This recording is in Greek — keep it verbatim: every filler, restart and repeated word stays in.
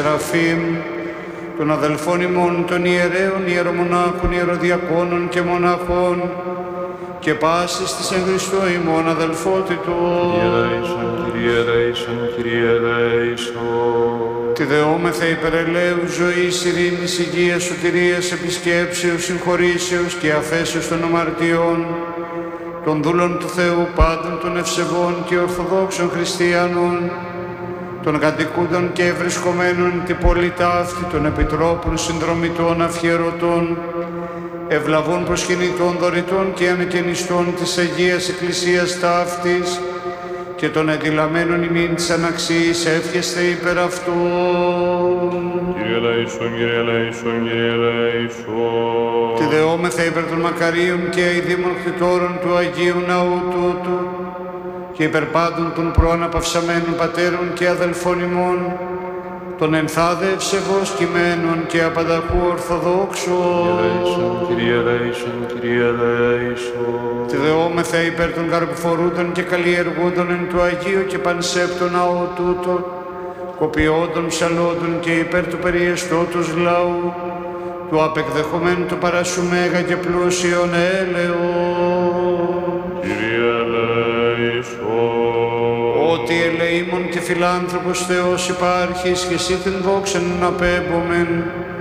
Σεραφείμ, των αδελφών ημών των ιερέων, ιερομονάχων, ιεροδιακόνων και μοναχών, και πάσης της εν Χριστώ ημών αδελφότητος. Κύριε ελέησον, Κύριε ελέησον, Κύριε ελέησον. Τη δεόμεθα υπερελαίου ζωής, ειρήνης, υγείας, σωτηρίας, επισκέψεως, συγχωρήσεως και αφέσεως των αμαρτιών, των δούλων του Θεού πάντων των ευσεβών και ορθοδόξων χριστιανών, των κατοικούντων και ευρισκομένων την πολυτάφτη, των επιτρόπων, συνδρομητών, αφιερωτών, ευλαβών προσκυνητών, δωρητών και ανεκαινιστών της Αγίας Εκκλησίας ταύτης και των εντυλαμένων ημίν της αναξίης εύχεστε υπερ αυτών. Κύριε ελέησον, Κύριε ελέησον, Κύριε ελέησον. Τη δεόμεθα υπερ των μακαρίων και αηδήμων κτητόρων του Αγίου Ναού τούτου και υπερ πάντων των προαναπαυσαμένων πατέρων και αδελφών ημών, των ενθάδε ευσεβώς κειμένων και απανταχού ορθοδόξων. Κύριε ελέησον, Κύριε ελέησον. Τη δεόμεθα υπέρ των καρποφορούντων και καλλιεργούντων εν του Αγίου και πανσέπτων ναό τούτο, κοπιόντων, ψαλόντων και υπέρ του περιεστώτος λαού, του απεκδεχομένου του παρασού μέγα και πλούσιον έλεος. Κύριε ελέησον. Ότι ελεήμων και φιλάνθρωπος Θεός υπάρχεις και εσύ την δόξαν απέμπομεν